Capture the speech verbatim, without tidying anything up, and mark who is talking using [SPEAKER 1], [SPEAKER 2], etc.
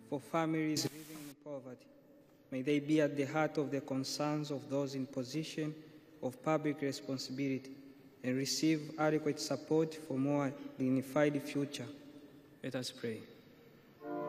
[SPEAKER 1] for families living in poverty. May they be at the heart of the concerns of those in position of public responsibility and receive adequate support for a more dignified future. Let us pray.